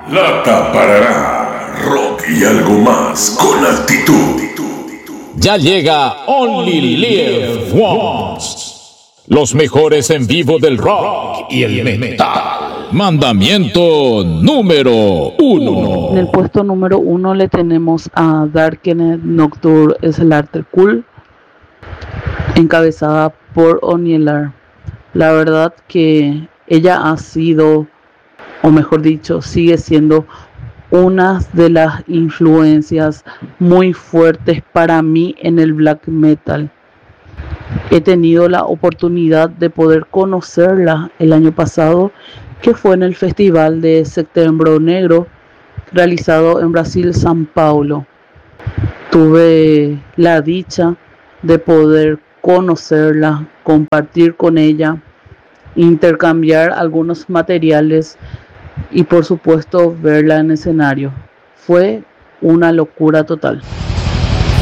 Lata Parará, rock y algo más con actitud. Ya llega Only Live Once. Los mejores en vivo del rock y el metal. Mandamiento número 1. En el puesto número 1 le tenemos a Darkenet Nocturne Slarterkull, encabezada por Onielar. La verdad que ella ha sido, o mejor dicho, sigue siendo una de las influencias muy fuertes para mí en el black metal. He tenido la oportunidad de poder conocerla el año pasado, que fue en el festival de Setembro Negro realizado en Brasil, São Paulo. Tuve la dicha de poder conocerla, compartir con ella, intercambiar algunos materiales y por supuesto verla en escenario. Fue una locura total.